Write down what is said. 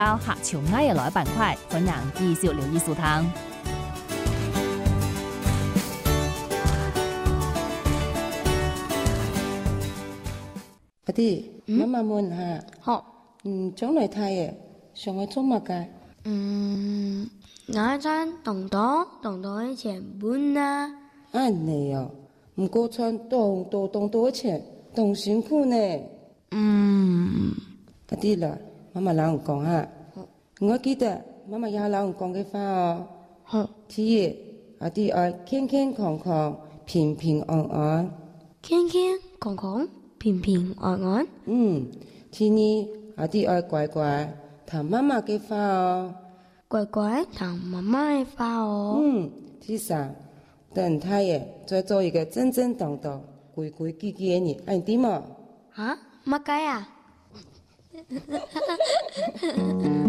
到客潮嗌嘅來板塊，歡迎繼續留意收聽。 阿弟，媽媽問下， 好， 將來太嘅想去做乜嘅？ 我想動到一錢半啊！ 你哦，唔過穿動多錢，動辛苦呢。阿弟啦，媽媽老人講下，我記得媽媽也老人講嘅話哦。 好， 第一，阿弟愛健健康康、平平安安。 健健康康、平平安安。 第二，阿弟愛乖乖聽媽媽嘅話哦。 乖乖聽媽媽嘅話哦。 第三，等太爺再做一個正正當當、規規矩矩嘅人，按點嘛？ 乜解啊？